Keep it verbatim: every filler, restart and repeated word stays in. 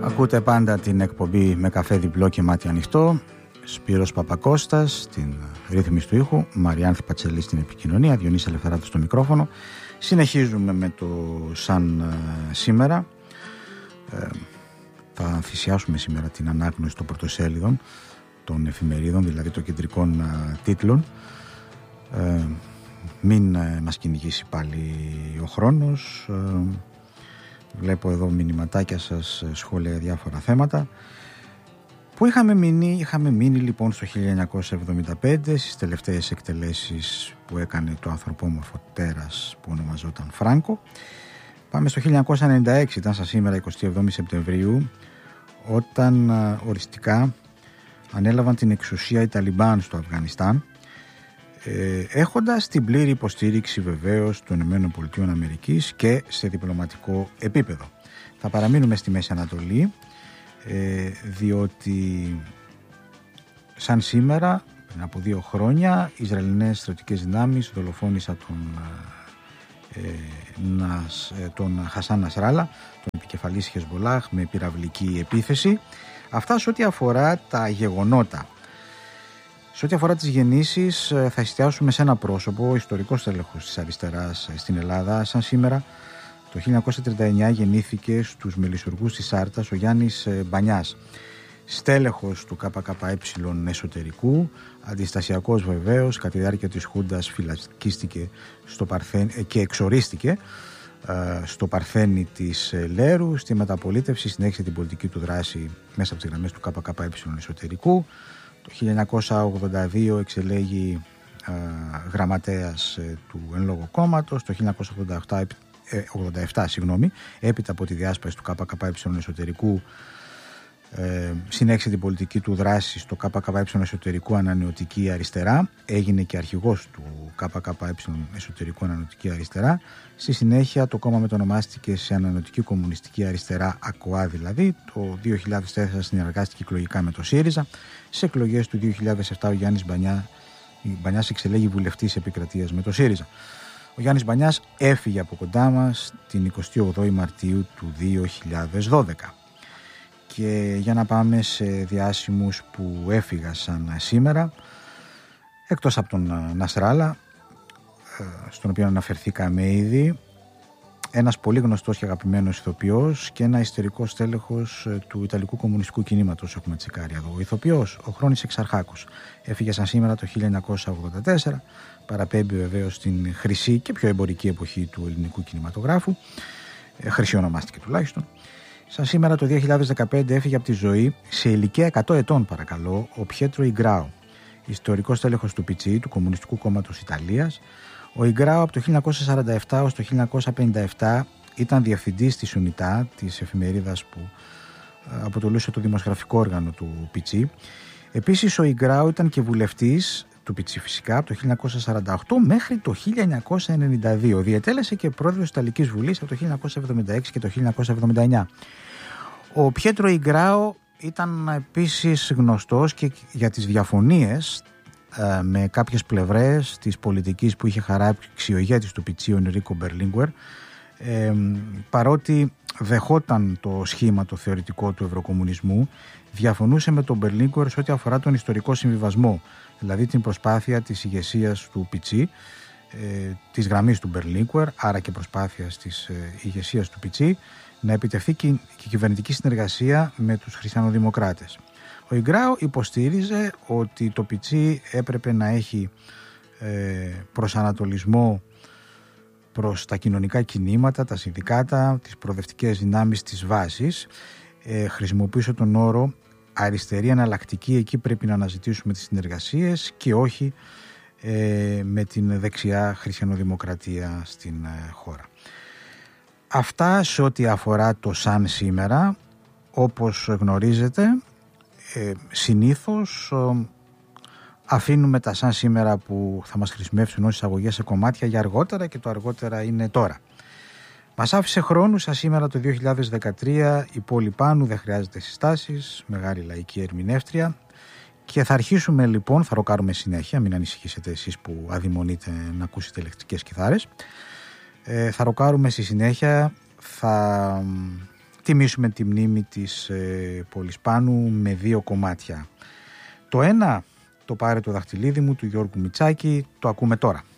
Ακούτε πάντα την εκπομπή με καφέ διπλό και μάτι ανοιχτό. Σπύρος Παπακώστας στην ρύθμιση του ήχου, Μαριάνθη Πατσελή στην επικοινωνία, Διονύση Ελευθεράτου στο μικρόφωνο. Συνεχίζουμε με το σαν ε, σήμερα. Ε, θα θυσιάσουμε σήμερα την ανάγνωση των πρωτοσέλιδων των εφημερίδων, δηλαδή των κεντρικών ε, τίτλων. Ε, μην ε, μας κυνηγήσει πάλι ο χρόνος. Ε, βλέπω εδώ μηνυματάκια σας, σχόλια για διάφορα θέματα. Που είχαμε μείνει, είχαμε μείνει λοιπόν στο χίλια εννιακόσια εβδομήντα πέντε, στις τελευταίες εκτελέσεις που έκανε το ανθρωπόμορφο τέρας που ονομαζόταν Φράνκο. Πάμε στο χίλια εννιακόσια ενενήντα έξι, ήταν σαν σήμερα εικοστή εβδόμη Σεπτεμβρίου, όταν α, οριστικά ανέλαβαν την εξουσία οι Ταλιμπάν στο Αφγανιστάν, ε, έχοντας την πλήρη υποστήριξη βεβαίως των ΗΠΑ και σε διπλωματικό επίπεδο. Θα παραμείνουμε στη Μέση Ανατολή, Ε, διότι σαν σήμερα, πριν από δύο χρόνια, οι Ισραηλινές στρατιωτικές δυνάμεις δολοφόνησαν τον, ε, Νας, ε, τον Χασάν Νασράλα, τον επικεφαλής Χεσμπολάχ, με πυραυλική επίθεση. Αυτά σε ό,τι αφορά τα γεγονότα. Σε ό,τι αφορά τις γεννήσεις, θα εστιάσουμε σε ένα πρόσωπο, ιστορικό στέλεχος της αριστεράς στην Ελλάδα. Σαν σήμερα, το χίλια εννιακόσια τριάντα εννιά γεννήθηκε στους Μελισσουργούς της Άρτας ο Γιάννης Μπανιάς, στέλεχος του ΚΚΕ εσωτερικού, αντιστασιακός βεβαίως, κατά τη διάρκεια της Χούντας φυλακίστηκε στο Παρθένι και εξορίστηκε στο Παρθένι της Λέρου. Στη μεταπολίτευση συνέχισε την πολιτική του δράση μέσα από τις γραμμές του ΚΚΕ εσωτερικού. Το χίλια εννιακόσια ογδόντα δύο εξελέγει γραμματέας του εν λόγω κόμματος. Το χίλια εννιακόσια ογδόντα οκτώ ογδόντα επτά, συγγνώμη, έπειτα από τη διάσπαση του ΚΚΕ εσωτερικού, ε, συνέχισε την πολιτική του δράση στο ΚΚΕ εσωτερικού Ανανεωτική Αριστερά, έγινε και αρχηγός του ΚΚΕ εσωτερικού Ανανεωτική Αριστερά. Στη συνέχεια το κόμμα μετονομάστηκε σε Ανανεωτική Κομμουνιστική Αριστερά, ΑΚΟΑ δηλαδή. Το δύο χιλιάδες τέσσερα συνεργάστηκε εκλογικά με το ΣΥΡΙΖΑ. Σε εκλογές του δύο χιλιάδες επτά ο Γιάννης Μπανιά, Μπανιάς εξελέγει βουλευτής επικρατείας με το ΣΥΡΙΖΑ. Ο Γιάννης Μπανιάς έφυγε από κοντά μας την εικοστή ογδόη Μαρτίου του δύο χιλιάδες δώδεκα. Και για να πάμε σε διάσημους που έφυγαν σαν σήμερα, εκτός από τον Νασράλα, στον οποίο αναφερθήκαμε ήδη, ένας πολύ γνωστός και αγαπημένος ηθοποιός και ένα ιστορικό στέλεχος του Ιταλικού Κομμουνιστικού Κινήματος, έχουμε τσεκάρει εδώ. Ο ηθοποιός, ο Χρόνης Εξαρχάκος, έφυγε σαν σήμερα το χίλια εννιακόσια ογδόντα τέσσερα, παραπέμπει βεβαίως στην χρυσή και πιο εμπορική εποχή του ελληνικού κινηματογράφου, ε, χρυσή ονομάστηκε τουλάχιστον. Σαν σήμερα το δύο χιλιάδες δεκαπέντε έφυγε από τη ζωή σε ηλικία εκατό ετών, παρακαλώ, ο Πιέτρο Ιγκράο, ιστορικός στέλεχος του Πιτσί, του Κομμουνιστικού Κόμματος Ιταλίας. Ο Ιγκράο από το χίλια εννιακόσια σαράντα επτά ως το χίλια εννιακόσια πενήντα επτά ήταν διευθυντής της Ουνιτά, της εφημερίδας που αποτελούσε το δημοσιογραφικό όργανο του Πιτσί. Επίσης ο Ιγκράο ήταν και βουλευτής του Πιτσί φυσικά από το χίλια εννιακόσια σαράντα οκτώ μέχρι το χίλια εννιακόσια ενενήντα δύο. Διετέλεσε και πρόεδρος της Ιταλικής Βουλής από το χίλια εννιακόσια εβδομήντα έξι και το χίλια εννιακόσια εβδομήντα εννιά. Ο Πιέτρο Ιγκράο ήταν επίσης γνωστός και για τις διαφωνίες με κάποιες πλευρές της πολιτικής που είχε χαράξει ο ηγέτης του Πιτσί, ο Ενρίκο Μπερλίνγκουερ, ε, παρότι δεχόταν το σχήμα το θεωρητικό του ευρωκομμουνισμού, διαφωνούσε με τον Μπερλίνγκουερ σε ό,τι αφορά τον ιστορικό συμβιβασμό, δηλαδή την προσπάθεια της ηγεσίας του Πιτσί, ε, της γραμμής του Μπερλίνγκουερ, άρα και προσπάθεια της ε, ηγεσίας του Πιτσί, να επιτευχθεί και η κυβερνητική συνεργασία με τους χριστιανοδημοκράτες. Ο Ιγκράο υποστήριζε ότι το Πιτσί έπρεπε να έχει ε, προσανατολισμό προς τα κοινωνικά κινήματα, τα συνδικάτα, τις προοδευτικές δυνάμεις της βάσης. Ε, χρησιμοποιούσε τον όρο αριστερή εναλλακτική, εκεί πρέπει να αναζητήσουμε τις συνεργασίες και όχι ε, με την δεξιά χριστιανοδημοκρατία στην ε, χώρα. Αυτά σε ό,τι αφορά το σαν σήμερα. Όπως γνωρίζετε, ε, συνήθως ε, αφήνουμε τα σαν σήμερα που θα μας χρησιμεύσουν ως εισαγωγές σε κομμάτια για αργότερα, και το αργότερα είναι τώρα. Μας άφησε χρόνου σαν σήμερα το δύο χιλιάδες δεκατρία η Πόλη Πάνου, δεν χρειάζεται συστάσεις, μεγάλη λαϊκή ερμηνεύτρια, και θα αρχίσουμε λοιπόν, θα ροκάρουμε συνέχεια, μην ανησυχήσετε εσείς που αδειμονείτε να ακούσετε ηλεκτρικές κιθάρες. Ε, θα ροκάρουμε στη συνέχεια, θα τιμήσουμε τη μνήμη της ε, Πολυσπάνου με δύο κομμάτια. Το ένα, το πάρε το δαχτυλίδι μου του Γιώργου Μητσάκη, το ακούμε τώρα.